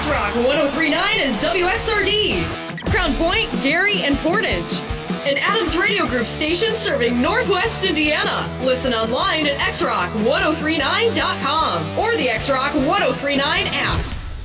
X-Rock 103.9 is WXRD. Crown Point, Gary, and Portage. An Adams Radio Group station serving Northwest Indiana. Listen online at xrock1039.com or the X-Rock 1039 app.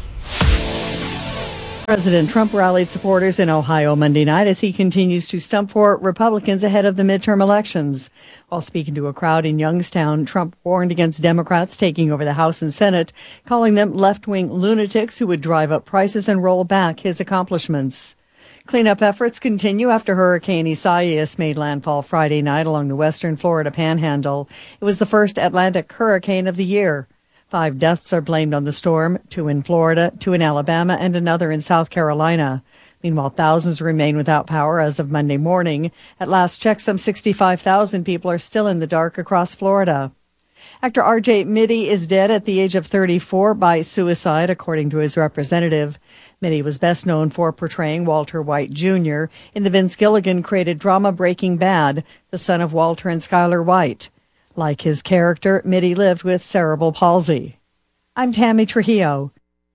President Trump rallied supporters in Ohio Monday night as he continues to stump for Republicans ahead of the midterm elections. While speaking to a crowd in Youngstown, Trump warned against Democrats taking over the House and Senate, calling them left-wing lunatics who would drive up prices and roll back his accomplishments. Cleanup efforts continue after Hurricane Isaias made landfall Friday night along the western Florida panhandle. It was the first Atlantic hurricane of the year. 5 deaths are blamed on the storm, 2 in Florida, 2 in Alabama, and another in South Carolina. Meanwhile, thousands remain without power as of Monday morning. At last check, some 65,000 people are still in the dark across Florida. Actor R.J. Mitte is dead at the age of 34 by suicide, according to his representative. Mitte was best known for portraying Walter White Jr. in the Vince Gilligan-created drama Breaking Bad, the son of Walter and Skylar White. Like his character, Mitte lived with cerebral palsy. I'm Tammy Trujillo.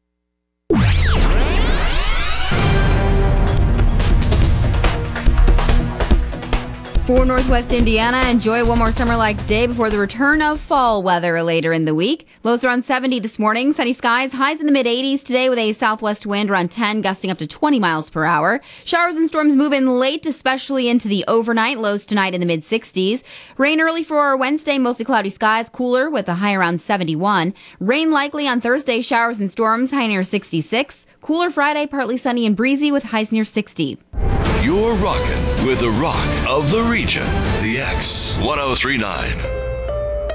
For Northwest Indiana, enjoy one more summer-like day before the return of fall weather later in the week. Lows around 70 this morning. Sunny skies. Highs in the mid-80s today with a southwest wind around 10, gusting up to 20 miles per hour. Showers and storms move in late, especially into the overnight. Lows tonight in the mid-60s. Rain early for Wednesday. Mostly cloudy skies. Cooler with a high around 71. Rain likely on Thursday. Showers and storms. High near 66. Cooler Friday. Partly sunny and breezy with highs near 60. You're rocking with the rock of the region, the X 1039.